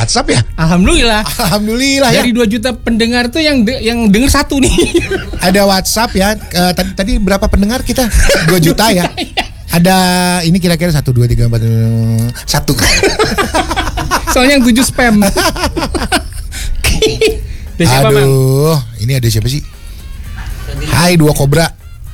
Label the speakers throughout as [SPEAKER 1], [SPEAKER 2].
[SPEAKER 1] WhatsApp ya?
[SPEAKER 2] Alhamdulillah.
[SPEAKER 1] Alhamdulillah ya.
[SPEAKER 2] Dari 2 juta pendengar tuh yang denger 1 nih.
[SPEAKER 1] Ada WhatsApp ya. Tadi berapa pendengar kita? 2 juta ya. Ada ini kira-kira 1, 2, 3, 4, 1.
[SPEAKER 2] Soalnya yang 7 spam. Siapa,
[SPEAKER 1] aduh, ini ada siapa sih? Hai 2 Kobra.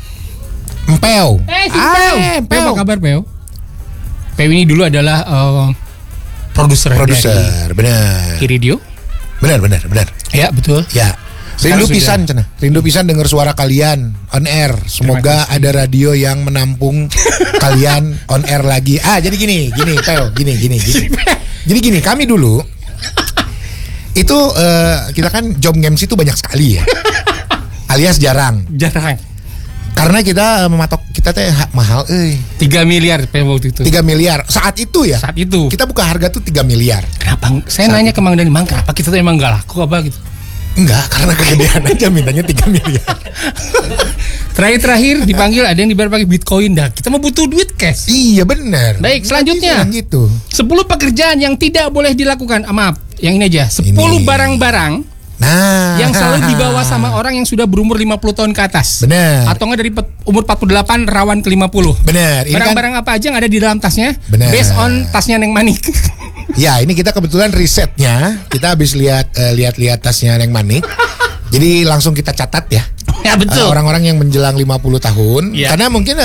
[SPEAKER 1] Empeo.
[SPEAKER 2] Empeo. Apa kabar, Peo? Peo ini dulu adalah produser,
[SPEAKER 1] benar.
[SPEAKER 2] Kiridio.
[SPEAKER 1] Benar.
[SPEAKER 2] Ya, betul.
[SPEAKER 1] Ya. Rindu pisan dengar suara kalian on air. Semoga ada radio yang menampung kalian on air lagi. Jadi gini, Peo, gini. Jadi gini, kami dulu itu kita kan job games itu banyak sekali ya. Alias jarang. Karena kita mematok kita teh mahal
[SPEAKER 2] 3 miliar waktu itu.
[SPEAKER 1] 3 miliar saat itu ya.
[SPEAKER 2] Saat itu.
[SPEAKER 1] Kita buka harga tuh 3 miliar.
[SPEAKER 2] Kenapa? Saya nanya ke Mang Dani, Mang, kenapa kita tuh emang gak laku apa gitu?
[SPEAKER 1] Enggak, karena kegedean aja mintanya 3 miliar.
[SPEAKER 2] Terakhir dipanggil ada yang dibayar pakai Bitcoin dah. Kita mau butuh duit cash.
[SPEAKER 1] Iya benar.
[SPEAKER 2] Baik, selanjutnya.
[SPEAKER 1] Gitu.
[SPEAKER 2] 10 pekerjaan yang tidak boleh dilakukan. Maaf, yang ini aja. 10 barang-barang yang selalu dibawa sama orang yang sudah berumur 50 tahun ke atas.
[SPEAKER 1] Benar.
[SPEAKER 2] Atau enggak dari umur 48 rawan ke 50.
[SPEAKER 1] Benar.
[SPEAKER 2] Barang-barang apa aja yang ada di dalam tasnya?
[SPEAKER 1] Benar.
[SPEAKER 2] Based on tasnya Neng Manik.
[SPEAKER 1] Ya, ini kita kebetulan risetnya. Kita habis lihat tasnya Neng Manik. Jadi langsung kita catat ya.
[SPEAKER 2] Ya betul.
[SPEAKER 1] Orang-orang yang menjelang 50 tahun. Ya. Karena mungkin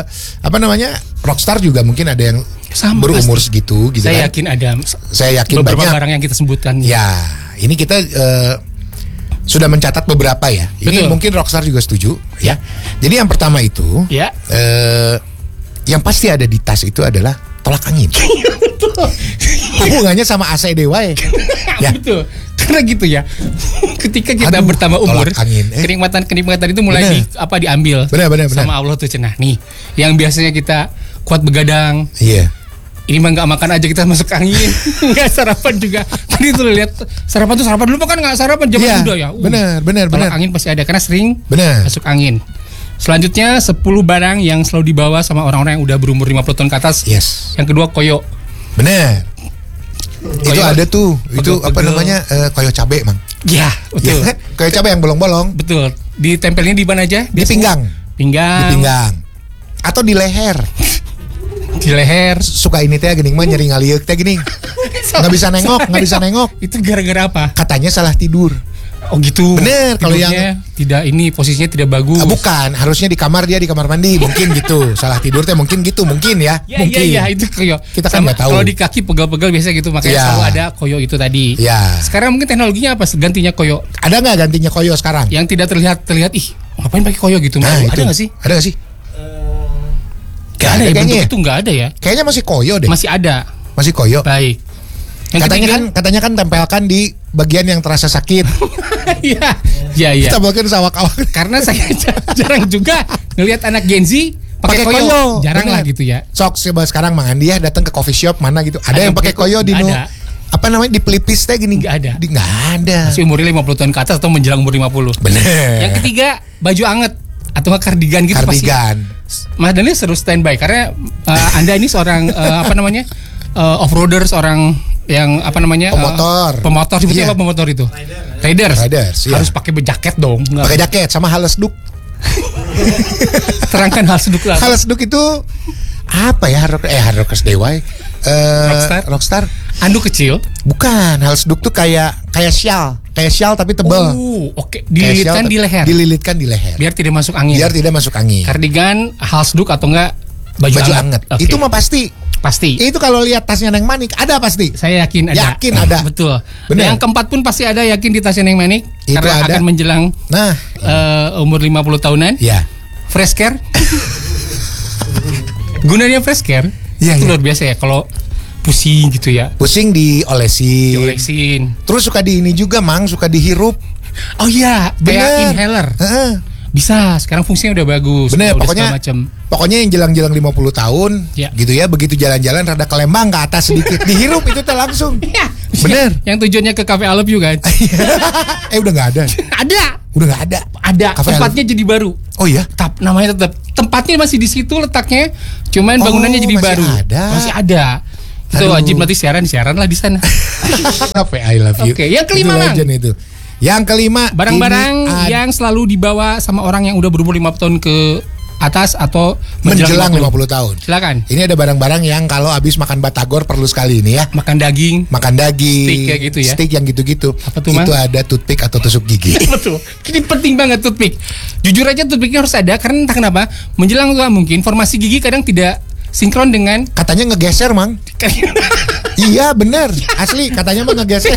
[SPEAKER 1] rockstar juga mungkin ada yang berumur segitu gitu.
[SPEAKER 2] Saya yakin ada.
[SPEAKER 1] Saya yakin
[SPEAKER 2] beberapa
[SPEAKER 1] banyak
[SPEAKER 2] barang yang kita sebutkan.
[SPEAKER 1] Ya, ini kita sudah mencatat beberapa ya. Ini mungkin rockstar juga setuju ya. Jadi yang pertama itu yang pasti ada di tas itu adalah tolak angin. Hubungannya sama AC dewa ya.
[SPEAKER 2] Betul. Karena gitu ya. Ketika kita bertambah umur, kenikmatan itu mulai diambil.
[SPEAKER 1] Benar.
[SPEAKER 2] Sama Allah tuh cenah nih. Yang biasanya kita kuat begadang.
[SPEAKER 1] Iya.
[SPEAKER 2] Ini mah nggak makan aja kita masuk angin, nggak sarapan juga. Tadi tuh lihat sarapan dulu kan nggak sarapan zaman muda ya.
[SPEAKER 1] Benar.
[SPEAKER 2] Angin pasti ada karena sering masuk angin. Selanjutnya 10 barang yang selalu dibawa sama orang-orang yang udah berumur 50 tahun ke atas.
[SPEAKER 1] Yes.
[SPEAKER 2] Yang kedua koyo.
[SPEAKER 1] Benar. Itu ada tuh. Itu apa namanya? Koyo cabe, Mang.
[SPEAKER 2] Ya, betul.
[SPEAKER 1] Ya, koyo cabe yang bolong-bolong.
[SPEAKER 2] Betul. Ditempelnya di mana aja?
[SPEAKER 1] Di pinggang.
[SPEAKER 2] Di pinggang.
[SPEAKER 1] Atau di leher.
[SPEAKER 2] Di leher.
[SPEAKER 1] Suka ini teh geuning mah nyeri ngalieup teh geuning. Nggak bisa nengok.
[SPEAKER 2] Itu gara-gara apa?
[SPEAKER 1] Katanya salah tidur.
[SPEAKER 2] Oh gitu.
[SPEAKER 1] Bener, kalau yang
[SPEAKER 2] tidak posisinya tidak bagus.
[SPEAKER 1] Bukan, harusnya di kamar mandi, mungkin gitu. Salah tidur teh mungkin gitu, mungkin ya. Mungkin.
[SPEAKER 2] Iya, itu koyo.
[SPEAKER 1] Kita kan nggak tahu.
[SPEAKER 2] Kalau di kaki pegal-pegal biasa gitu, makanya selalu ada koyo itu tadi.
[SPEAKER 1] Iya.
[SPEAKER 2] Sekarang mungkin teknologinya apa? Gantinya koyo.
[SPEAKER 1] Ada nggak gantinya koyo sekarang?
[SPEAKER 2] Yang tidak terlihat, ngapain pakai koyo gitu? Ada nggak sih?
[SPEAKER 1] Ada nggak sih?
[SPEAKER 2] Gak ada ya, bentuk itu nggak ada ya.
[SPEAKER 1] Kayaknya masih koyo deh.
[SPEAKER 2] Masih ada.
[SPEAKER 1] Masih koyo.
[SPEAKER 2] Baik.
[SPEAKER 1] Katanya kan tempelkan di bagian yang terasa sakit.
[SPEAKER 2] Iya.
[SPEAKER 1] Kita bahkan sawak-awak.
[SPEAKER 2] Karena saya jarang juga ngelihat anak Gen Z pakai koyo. Jarang lah gitu ya.
[SPEAKER 1] Sok coba sekarang Mang Andi ya datang ke coffee shop mana gitu. Ada yang pakai koyo di apa namanya di pelipis teh gini.
[SPEAKER 2] Nggak ada.
[SPEAKER 1] Nggak ada.
[SPEAKER 2] Masih umurnya 50 tahun ke atas atau menjelang umur 50.
[SPEAKER 1] Bener.
[SPEAKER 2] Yang ketiga baju anget atau kardigan gitu. Mas Dani seru standby karena Anda ini seorang off-roader, seorang yang pemotor sebetulnya apa pemotor itu? Riders iya. Harus pakai jaket dong.
[SPEAKER 1] Pakai jaket sama halesduk.
[SPEAKER 2] Terangkan halesduk lah.
[SPEAKER 1] Halesduk itu apa ya? Hard rockers dewa. Rockstar.
[SPEAKER 2] Anduk kecil.
[SPEAKER 1] Bukan, halesduk tuh kayak shawl tapi tebal.
[SPEAKER 2] Oke. Dililitkan di leher. Biar tidak masuk angin. Kardigan, halsduk atau enggak baju anget. Okay.
[SPEAKER 1] Itu mah pasti. Itu kalau lihat tasnya Neng Manik ada pasti.
[SPEAKER 2] Saya yakin ada. Betul.
[SPEAKER 1] Bener.
[SPEAKER 2] Yang keempat pun pasti ada, yakin di tasnya Neng Manik.
[SPEAKER 1] Itu
[SPEAKER 2] karena
[SPEAKER 1] ada.
[SPEAKER 2] Akan menjelang umur 50 tahunan.
[SPEAKER 1] Iya.
[SPEAKER 2] Fresh care. Gunanya fresh care itu luar biasa ya. Kalau pusing gitu ya.
[SPEAKER 1] Pusing diolesin. Terus suka di ini juga Mang, suka dihirup.
[SPEAKER 2] Oh iya, kayak inhaler. Bisa, sekarang fungsinya udah bagus.
[SPEAKER 1] Bener, pokoknya yang jelang-jelang 50 tahun gitu ya, begitu jalan-jalan rada kelembang ke atas sedikit, dihirup itu tuh langsung. Bener.
[SPEAKER 2] Yang tujuannya ke Cafe I Love You kan?
[SPEAKER 1] Udah nggak ada. Udah nggak ada.
[SPEAKER 2] Tempatnya jadi baru.
[SPEAKER 1] Oh iya?
[SPEAKER 2] Namanya tetap. Tempatnya masih di situ letaknya, cuman bangunannya jadi baru.
[SPEAKER 1] Masih
[SPEAKER 2] ada. Itu wajib nanti siaran lah di sana.
[SPEAKER 1] Apa I love you.
[SPEAKER 2] Oke, yang kelima Mang.
[SPEAKER 1] Itu. Yang kelima,
[SPEAKER 2] barang-barang yang selalu dibawa sama orang yang udah berumur 50 tahun ke atas atau
[SPEAKER 1] menjelang 50 tahun.
[SPEAKER 2] Silakan.
[SPEAKER 1] Ini ada barang-barang yang kalau habis makan batagor perlu sekali ini ya.
[SPEAKER 2] Makan daging,
[SPEAKER 1] steak
[SPEAKER 2] kayak gitu ya.
[SPEAKER 1] Steak yang gitu-gitu.
[SPEAKER 2] Apa tuh,
[SPEAKER 1] itu ada toothpick atau tusuk gigi.
[SPEAKER 2] Betul. Ini penting banget toothpick. Jujur aja toothpicknya harus ada karena entah kenapa menjelang tua mungkin formasi gigi kadang tidak sinkron dengan,
[SPEAKER 1] katanya ngegeser Mang. Iya benar, asli katanya mah ngegeser.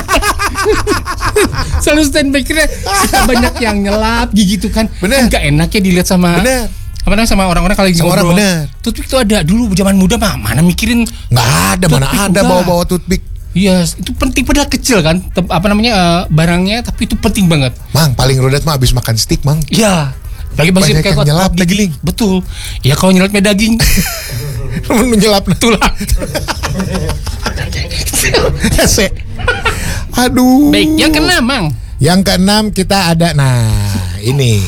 [SPEAKER 2] Selalu standby kira banyak yang nyelap gigi itu kan.
[SPEAKER 1] Bener.
[SPEAKER 2] Enggak enak ya dilihat sama.
[SPEAKER 1] Bener.
[SPEAKER 2] Apa namanya sama orang-orang kalau
[SPEAKER 1] sama orang bener.
[SPEAKER 2] Toothpick itu ada dulu zaman muda mah mana mikirin.
[SPEAKER 1] Nggak ada, mana ada bawa-bawa toothpick.
[SPEAKER 2] Iya, itu penting padahal kecil kan. Apa namanya barangnya, tapi itu penting banget.
[SPEAKER 1] Mang, paling rudet mah habis makan steak Mang.
[SPEAKER 2] Iya. Lagi masih kayak
[SPEAKER 1] nyelap daging.
[SPEAKER 2] Betul. Ya kalau nyelapnya daging.
[SPEAKER 1] Menyelap tulang. Aduh.
[SPEAKER 2] Baik, yang keenam Mang.
[SPEAKER 1] Yang keenam kita ada, ini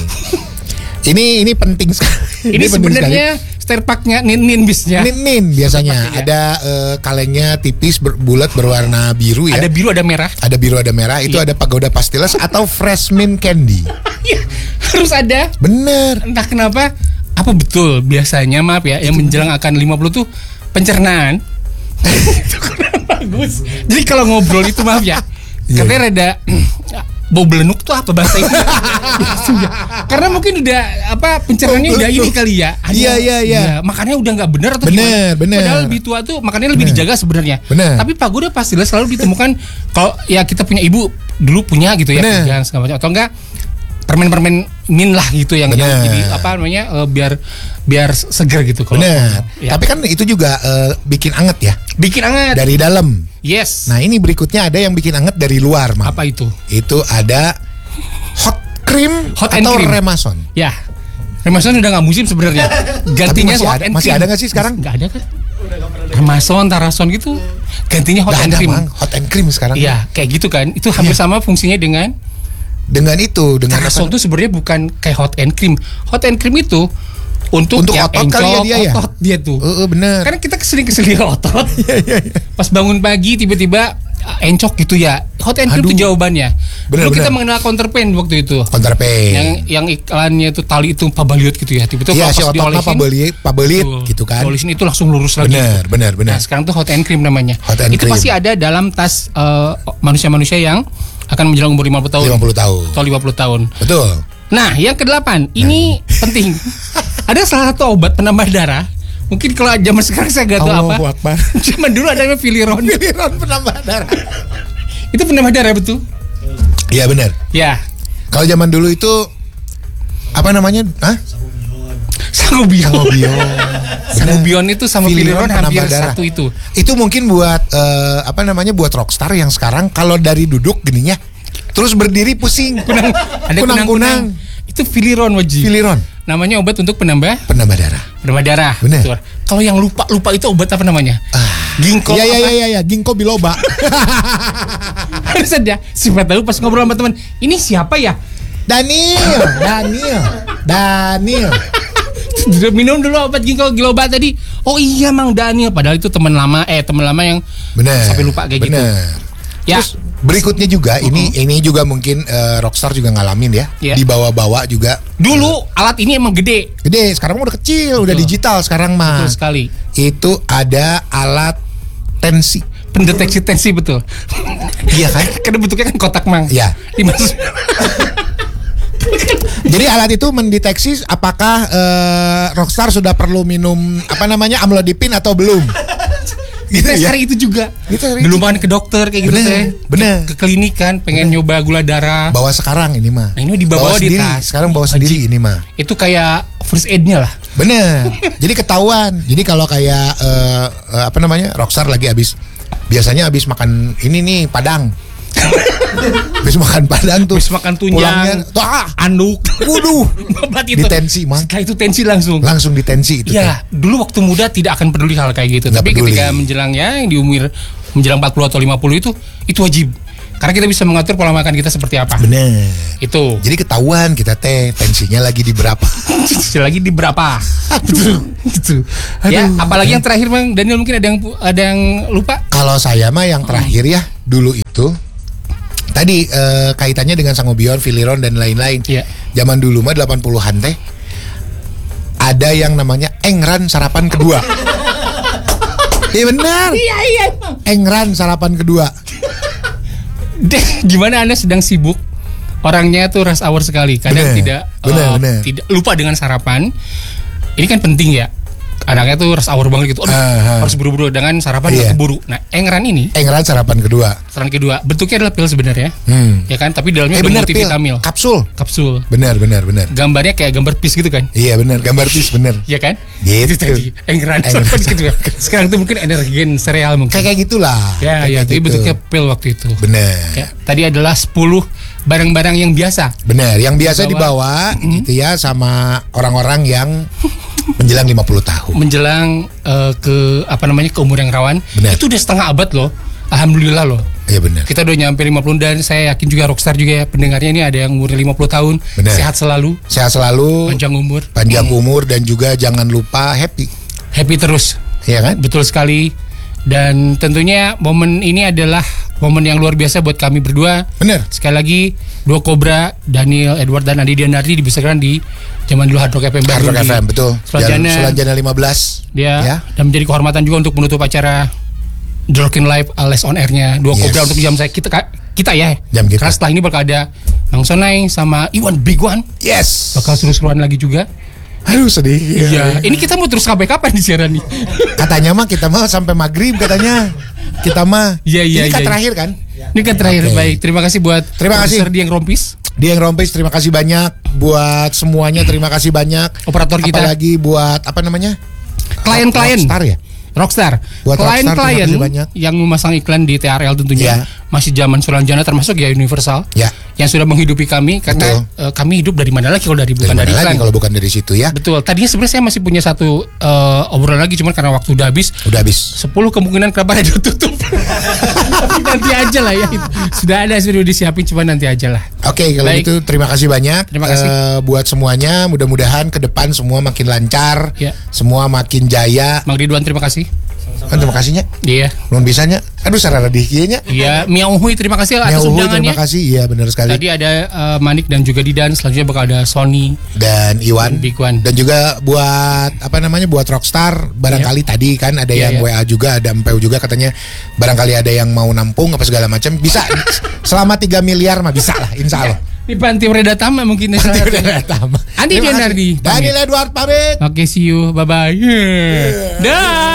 [SPEAKER 1] penting sekali.
[SPEAKER 2] Ini sebenarnya sterpaknya nin bisnya.
[SPEAKER 1] Nin biasanya ada kalengnya tipis bulat berwarna biru ya.
[SPEAKER 2] Ada biru ada merah.
[SPEAKER 1] Ada biru ada merah. Itu ada pagoda pastiles atau fresh mint candy.
[SPEAKER 2] Harus ada.
[SPEAKER 1] Bener.
[SPEAKER 2] Entah kenapa. Apa betul biasanya maaf ya yang menjelang akan 50 tuh pencernaan. Itu kurang bagus. Jadi kalau ngobrol itu maaf ya. Katanya rada bau belenuk tuh apa bahasa itu? Karena mungkin udah pencernaannya udah ini kali ya.
[SPEAKER 1] Iya.
[SPEAKER 2] Makannya udah nggak benar atau
[SPEAKER 1] bener.
[SPEAKER 2] Padahal lebih tua tuh makannya lebih dijaga sebenarnya. Tapi pagoda pastilah selalu ditemukan kalau ya kita punya ibu dulu punya gitu ya, jangan segala macam atau enggak permen-permen min lah gitu yang jadi biar seger gitu kalau.
[SPEAKER 1] Ya. Tapi kan itu juga bikin anget ya.
[SPEAKER 2] Bikin anget
[SPEAKER 1] dari dalam.
[SPEAKER 2] Yes.
[SPEAKER 1] Nah, ini berikutnya ada yang bikin anget dari luar, Mang.
[SPEAKER 2] Apa itu?
[SPEAKER 1] Itu ada hot cream atau Remason.
[SPEAKER 2] Ya. Remason udah nggak musim sebenarnya. Gantinya
[SPEAKER 1] masih ada nggak sih sekarang?
[SPEAKER 2] Nggak ada kan? Remason, Tarason gitu. Gantinya hot and cream.
[SPEAKER 1] Mang. Hot and cream sekarang.
[SPEAKER 2] Iya, kayak gitu kan. Itu hampir sama fungsinya dengan
[SPEAKER 1] Tarason
[SPEAKER 2] itu sebenarnya bukan kayak hot and cream. Hot and cream itu untuk yang
[SPEAKER 1] otot kali ya dia
[SPEAKER 2] otot dia tuh.
[SPEAKER 1] Bener.
[SPEAKER 2] Karena kita kesering otot. Pas bangun pagi tiba-tiba encok gitu ya. Hot and cream itu jawabannya. Dulu kita mengenal counterpain waktu itu.
[SPEAKER 1] Counterpain.
[SPEAKER 2] Yang iklannya itu tali itu pabaliot gitu ya. Tiba-tiba
[SPEAKER 1] pas si ototnya pabelit gitu kan.
[SPEAKER 2] Diolesin itu langsung lurus lagi.
[SPEAKER 1] Benar.
[SPEAKER 2] Nah, sekarang tuh hot and cream namanya. Itu pasti ada dalam tas manusia-manusia yang akan menjelang umur 50 tahun.
[SPEAKER 1] 50 tahun.
[SPEAKER 2] Atau 50 tahun.
[SPEAKER 1] Betul.
[SPEAKER 2] Nah, yang ke-8, ini penting. Ada salah satu obat penambah darah. Mungkin kalau zaman sekarang saya nggak tahu apa. Zaman dulu ada namanya Filiron.
[SPEAKER 1] Filiron penambah darah.
[SPEAKER 2] Itu penambah darah betul?
[SPEAKER 1] Iya benar.
[SPEAKER 2] Ya.
[SPEAKER 1] Kalau zaman dulu itu apa namanya?
[SPEAKER 2] Sangobion. Sangobion itu sama Filiron hampir satu itu.
[SPEAKER 1] Itu mungkin buat buat rockstar yang sekarang kalau dari duduk gininya terus berdiri pusing. Kunang-kunang.
[SPEAKER 2] Itu Filiron wajib.
[SPEAKER 1] Filiron.
[SPEAKER 2] Namanya obat untuk penambah
[SPEAKER 1] darah.
[SPEAKER 2] Penambah darah.
[SPEAKER 1] Benar.
[SPEAKER 2] Kalau yang lupa itu obat apa namanya? Ginkgo.
[SPEAKER 1] Iya. Ginkgo biloba.
[SPEAKER 2] Harus ada. Siapa tahu pas ngobrol sama teman, ini siapa ya? Daniel. Minum dulu obat ginkgo biloba tadi. Oh iya Mang Daniel. Padahal itu teman lama yang sampai lupa kayak gitu. Ya.
[SPEAKER 1] Terus berikutnya juga ini juga mungkin rockstar juga ngalamin ya. Dibawa-bawa juga.
[SPEAKER 2] Dulu alat ini emang gede.
[SPEAKER 1] Sekarang udah kecil, udah digital sekarang mah.
[SPEAKER 2] Betul sekali.
[SPEAKER 1] Itu ada alat tensi.
[SPEAKER 2] Pendeteksi tensi betul.
[SPEAKER 1] Iya kan?
[SPEAKER 2] Karena bentuknya kan kotak Mang.
[SPEAKER 1] Iya. Jadi alat itu mendeteksi apakah rockstar sudah perlu minum amlodipin atau belum.
[SPEAKER 2] Gitu ya? Hari itu juga. Dulu main ke dokter kayak gitu
[SPEAKER 1] Bener.
[SPEAKER 2] Ke klinik kan pengen nyoba gula darah.
[SPEAKER 1] Bawa sekarang ini mah.
[SPEAKER 2] Nah, ini dibawa di tas.
[SPEAKER 1] Sekarang bawa sendiri ini mah.
[SPEAKER 2] Itu kayak first aid-nya lah.
[SPEAKER 1] Bener. Jadi ketahuan. Jadi kalau kayak rockstar lagi biasanya habis makan ini nih Padang. Habis makan Padang tuh.
[SPEAKER 2] Habis makan tunjang. Anduk.
[SPEAKER 1] Waduh. Ditensi Mang.
[SPEAKER 2] Setelah itu tensi langsung
[SPEAKER 1] ditensi itu.
[SPEAKER 2] Iya. Dulu waktu muda tidak akan peduli hal kayak gitu. Tapi ketika menjelangnya yang di umur menjelang 40 atau 50 itu wajib. Karena kita bisa mengatur pola makan kita seperti apa.
[SPEAKER 1] Bener.
[SPEAKER 2] Itu.
[SPEAKER 1] Jadi ketahuan kita tensinya lagi di berapa.
[SPEAKER 2] Lagi di berapa. Gitu. Ya, apalagi yang terakhir Bang Daniel, mungkin ada yang lupa?
[SPEAKER 1] Kalau saya mah yang terakhir ya, dulu itu tadi kaitannya dengan Sangobion, Filiron dan lain-lain.
[SPEAKER 2] Iya.
[SPEAKER 1] Zaman dulu mah 80-an teh ada yang namanya engran sarapan kedua. Iya benar.
[SPEAKER 2] Iya.
[SPEAKER 1] Engran sarapan kedua.
[SPEAKER 2] Gimana Anda sedang sibuk, orangnya tuh rush hour sekali, kadang tidak lupa dengan sarapan. Ini kan penting ya. Anaknya tuh rush hour banget gitu. Harus buru-buru dengan sarapan, nggak keburu. Nah, engran
[SPEAKER 1] sarapan kedua.
[SPEAKER 2] Sarapan kedua bentuknya adalah pil sebenarnya. Ya kan, tapi dalamnya ada multivitamin. Kapsul.
[SPEAKER 1] Benar.
[SPEAKER 2] Gambarnya kayak gambar pis gitu kan?
[SPEAKER 1] Iya benar, gambar pis benar.
[SPEAKER 2] Iya kan?
[SPEAKER 1] Gitu.
[SPEAKER 2] Itu tadi engran sarapan kedua. Sekarang tuh mungkin energen sereal mungkin.
[SPEAKER 1] Kayak gitulah.
[SPEAKER 2] Ya, tapi bentuknya pil waktu itu.
[SPEAKER 1] Benar.
[SPEAKER 2] Ya, tadi adalah 10 barang-barang yang biasa.
[SPEAKER 1] Benar, yang biasa dibawa gitu ya sama orang-orang yang menjelang 50 tahun.
[SPEAKER 2] Menjelang ke umur yang rawan.
[SPEAKER 1] Benar.
[SPEAKER 2] Itu udah setengah abad loh. Alhamdulillah loh.
[SPEAKER 1] Iya benar.
[SPEAKER 2] Kita udah nyampe 50 dan saya yakin juga Rockstar juga ya, pendengarnya ini ada yang umurnya 50 tahun.
[SPEAKER 1] Benar.
[SPEAKER 2] Sehat selalu. Panjang umur
[SPEAKER 1] dan juga jangan lupa happy.
[SPEAKER 2] Happy terus.
[SPEAKER 1] Iya kan?
[SPEAKER 2] Betul sekali. Dan tentunya momen ini adalah momen yang luar biasa buat kami berdua.
[SPEAKER 1] Bener.
[SPEAKER 2] Sekali lagi, Dua Cobra, Daniel, Edward dan Andi Dianardi dibesarkan di zaman dulu Hard Rock FM Bandung.
[SPEAKER 1] Hard Rock FM, betul.
[SPEAKER 2] Sulanjana
[SPEAKER 1] 15.
[SPEAKER 2] Ya. Dan menjadi kehormatan juga untuk menutup acara The Rockin' Live alias on airnya Dua Cobra untuk jam saya kita ya.
[SPEAKER 1] Jam kita.
[SPEAKER 2] Karena setelah ini bakal ada Bang Sonai sama Iwan Big One.
[SPEAKER 1] Yes.
[SPEAKER 2] Bakal seru-seruan lagi juga.
[SPEAKER 1] Aduh sedih.
[SPEAKER 2] Iya. Ini kita mau terus sampai kapan di siaran nih?
[SPEAKER 1] Katanya mah kita mah sampai maghrib katanya. Kita mah.
[SPEAKER 2] Iya.
[SPEAKER 1] Ini kan terakhir kan?
[SPEAKER 2] Ini kan terakhir. Okay. Baik. Terima kasih buat Dieng Rompis.
[SPEAKER 1] Dieng Rompis, terima kasih banyak buat semuanya. Terima kasih banyak.
[SPEAKER 2] Operator kita.
[SPEAKER 1] Apalagi buat klien-klien.
[SPEAKER 2] Rockstar ya. Rockstar. Klien-klien yang memasang iklan di TRL tentunya masih zaman Sulanjana termasuk ya Universal.
[SPEAKER 1] Ya.
[SPEAKER 2] Yang sudah menghidupi kami karena kami hidup dari mana lagi kalau bukan dari iklan.
[SPEAKER 1] Kalau bukan dari situ ya.
[SPEAKER 2] Betul. Tadinya sebenarnya saya masih punya satu obrolan lagi cuman karena waktu udah habis. 10 kemungkinan kenapa radio tutup. Tapi nanti aja lah ya. Sudah disiapin cuma nanti aja lah.
[SPEAKER 1] Oke, kalau gitu terima kasih banyak.
[SPEAKER 2] Terima kasih
[SPEAKER 1] buat semuanya. Mudah-mudahan ke depan semua makin lancar.
[SPEAKER 2] Ya.
[SPEAKER 1] Semua makin jaya.
[SPEAKER 2] Mang Ridwan terima kasih.
[SPEAKER 1] Terima kasihnya.
[SPEAKER 2] Iya.
[SPEAKER 1] Belum bisanya. Aduh sarana dihkianya.
[SPEAKER 2] Iya, Miao Hui terima kasih atas undangannya.
[SPEAKER 1] Terima kasih. Iya benar sekali.
[SPEAKER 2] Tadi ada Manik dan juga Didan, selanjutnya bakal ada Sony
[SPEAKER 1] dan Iwan
[SPEAKER 2] Big One.
[SPEAKER 1] Dan juga buat buat Rockstar barangkali tadi kan ada yang WA juga, ada Empeu juga katanya barangkali ada yang mau nampung apa segala macam bisa selama 3 miliar mah bisa lah insyaallah.
[SPEAKER 2] Di Panti Predatama mungkin Andi Dianardi.
[SPEAKER 1] Daniel Edward pamit.
[SPEAKER 2] Oke, see you. Bye bye. Dah.